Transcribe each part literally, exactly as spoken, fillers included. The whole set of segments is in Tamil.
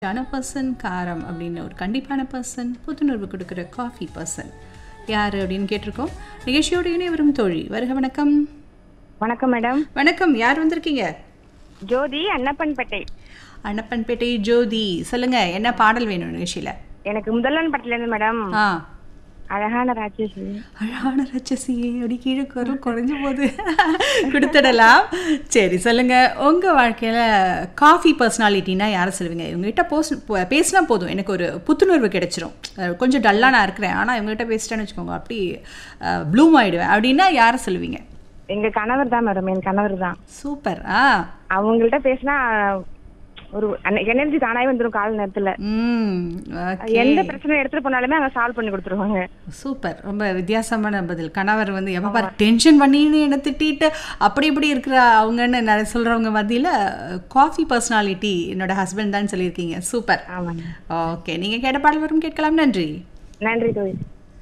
யான பர்சன் காரம் அப்படின்னு ஒரு கண்டிப்பான பர்சன் புத்துணர்வு கொடுக்குற காஃபி பர்சன் யார் அப்படின்னு கேட்டிருக்கோம். நிகழ்ச்சியோடு இணைய வரும் தோழி வருக. வணக்கம். வணக்கம் மேடம். வணக்கம். யார் வந்திருக்கீங்க? ஜோதி, அன்னப்பன்பேட்டை. அன்னப்பன்பேட்டை ஜோதி, சொல்லுங்க என்ன பாடல் வேணும் நிகழ்ச்சியில? எனக்கு முதல்வன் பட்டில இருந்து மேடம். ஆ, அழகான ராட்சசி. அழகான ராட்சசியே அப்படி கீழே குரல் குறைஞ்ச போது கொடுத்துடலாம். சரி, சொல்லுங்க உங்க வாழ்க்கையில காஃபி பர்சனாலிட்டினா யாரை சொல்லுவீங்க? இவங்ககிட்ட போஸ் பேசினா போதும் எனக்கு ஒரு புத்துணர்வு கிடைச்சிரும், கொஞ்சம் டல்லாக நான் இருக்கிறேன் ஆனால் இவங்ககிட்ட பேசிட்டேன்னு வச்சுக்கோங்க அப்படி ப்ளூம் ஆயிடுவேன் அப்படின்னா யாரை சொல்லுவீங்க? எங்க கணவர் தான் மேடம். என் கணவர் தான். சூப்பர். ஆ, அவங்கள்ட்ட பேசினா ஒரு எனர்ஜி தானாவே வந்துடும் கால நேரத்துல. எந்த பிரச்சனை எடுத்துட்டு போனாலுமே அவங்க சால்வ் பண்ணி கொடுத்துருவாங்க. சூப்பர், ரொம்ப வித்தியாசமான பதில். கணவர் வந்து எப்ப பாரு டென்ஷன் பண்ணின்னு என்ன திட்டிட்டு அப்படி இப்படி இருக்கிற அவங்கன்னு நிறைய சொல்றவங்க மத்தியில காஃபி பர்சனாலிட்டி என்னோட ஹஸ்பண்ட் தான் சொல்லியிருக்கீங்க. சூப்பர். ஓகே, நீங்க கேட்ட பாடல் வரும், கேட்கலாம். நன்றி. நன்றி தோழி.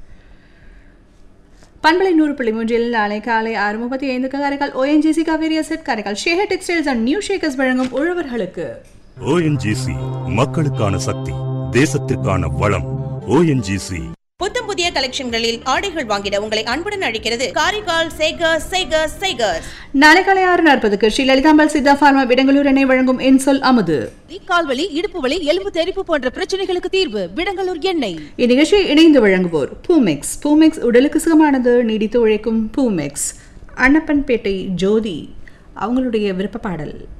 பண்பலை நூறு புள்ளி மூன்றில் நாளை காலை ஆறு முப்பத்தி ஐந்துக்கு Karaikal ONGC Kaveri asset Karaikal Shekar textiles and new Shakers வழங்கும் உழவர்களுக்கு. ஓஎன்ஜிசி மக்களுக்கான சக்தி, தேசத்திற்கான வளம். ஓஎன்ஜிசி புத்தம் புதிய கலெக்ஷன்களில் ஆடைகள் வாங்கிட உங்களை அன்புடன் அழைக்கிறது காரைக்கால் சேகர்ஸ் சேகர்ஸ் சேகர்ஸ். நாளை காலை ஆறு நாற்பதுக்கு ஸ்ரீ லலிதாம்பாள் சித்தா பார்மா விடங்களூர் எண்ணெய் வழங்கும் இன்சொல் அமுது. கால்வலி, இடுப்பு வலி, எலும்பு தெறிப்பு போன்ற பிரச்சனைகளுக்கு தீர்வு விடங்களூர் எண்ணெய். இந்நிகழ்ச்சியை இணைந்து வழங்குவோர் பூமெக்ஸ். பூமெக்ஸ் உடலுக்கு சுகமானது, நீடித்து உழைக்கும் பூமெக்ஸ். அன்னப்பன்பேட்டை ஜோதி அவங்களுடைய விருப்ப பாடல்.